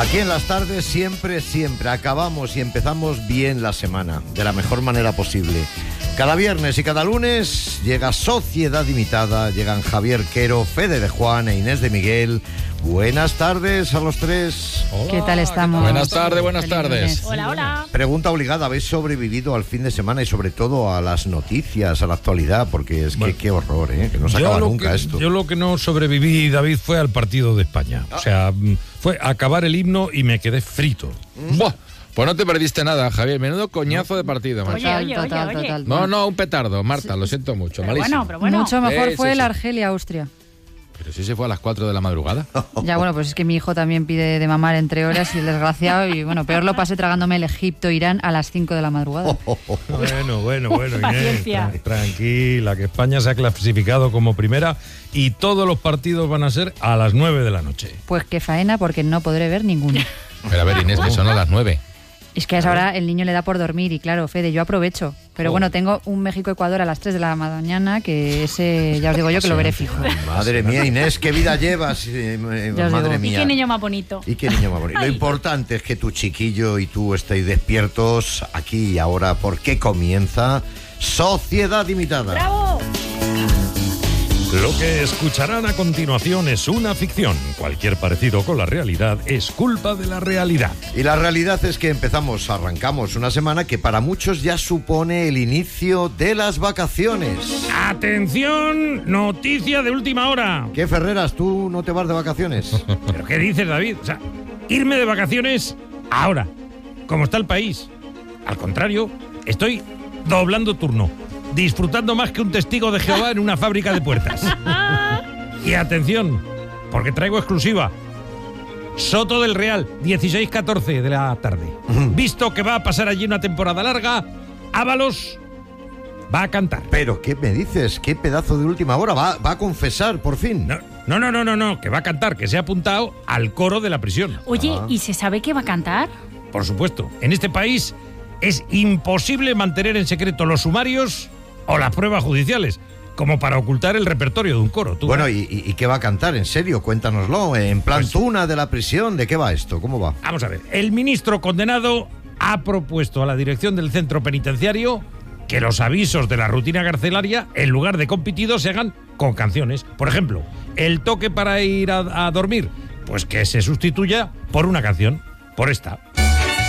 Aquí en las tardes siempre acabamos y empezamos bien la semana, de la mejor manera posible. Cada viernes y cada lunes llega Sociedad Limitada, llegan Javier Quero, Fede de Juan e Inés de Miguel. Buenas tardes a los tres. Hola, ¿qué tal estamos? Buenas tardes. Hola. Pregunta obligada, ¿habéis sobrevivido al fin de semana y sobre todo a las noticias, a la actualidad? Porque es que qué horror, que no se acaba nunca esto. Yo lo que no sobreviví, David, fue al partido de España. O sea, fue acabar el himno y me quedé frito. Buah, pues no te perdiste nada, Javier. Menudo coñazo de partido, macho. Oye. No, un petardo, Marta, lo siento mucho, malísimo. Pero bueno. Mucho mejor Sí, fue sí, el sí. Argelia-Austria. Pero sí se fue a las 4 de la madrugada. Ya, bueno, pues es que mi hijo también pide de mamar entre horas y el desgraciado, y bueno, peor lo pasé tragándome el Egipto-Irán a las 5 de la madrugada. Bueno, Inés, Paciencia. tranquila, que España se ha clasificado como primera y todos los partidos van a ser a las 9 de la noche. Pues qué faena, porque no podré ver ninguno. Pero a ver, Inés, que son a las 9. Es que a esa hora el niño le da por dormir y claro, Fede, yo aprovecho. Pero bueno, tengo un México-Ecuador a las 3 de la mañana, que ese, ya os digo yo, que lo veré fijo. Madre mía, Inés, qué vida llevas, madre digo. mía. ¿Y qué niño más bonito? Y qué niño más bonito. Lo importante es que tu chiquillo y tú estéis despiertos aquí y ahora, porque comienza Sociedad Limitada. ¡Bravo! Lo que escucharán a continuación es una ficción. Cualquier parecido con la realidad es culpa de la realidad. Y la realidad es que arrancamos una semana que para muchos ya supone el inicio de las vacaciones. ¡Atención! Noticia de última hora. ¿Qué, Ferreras, tú no te vas de vacaciones? ¿Pero qué dices, David? O sea, irme de vacaciones ahora, como está el país. Al contrario, estoy doblando turno, disfrutando más que un testigo de Jehová en una fábrica de puertas. Y atención, porque traigo exclusiva. Soto del Real, 16-14 de la tarde. Visto que va a pasar allí una temporada larga, Ábalos va a cantar. ¿Pero qué me dices? ¿Qué pedazo de última hora? ¿Va a confesar, por fin? No, que va a cantar, que se ha apuntado al coro de la prisión. Oye, ¿y se sabe qué va a cantar? Por supuesto, en este país es imposible mantener en secreto los sumarios o las pruebas judiciales, como para ocultar el repertorio de un coro. Bueno, ¿y qué va a cantar? En serio, cuéntanoslo. En plan Pues, tuna de la prisión, ¿de qué va esto? ¿Cómo va? Vamos a ver, el ministro condenado ha propuesto a la dirección del centro penitenciario que los avisos de la rutina carcelaria, en lugar de con pitidos, se hagan con canciones. Por ejemplo, el toque para ir a dormir, pues que se sustituya por una canción, por esta.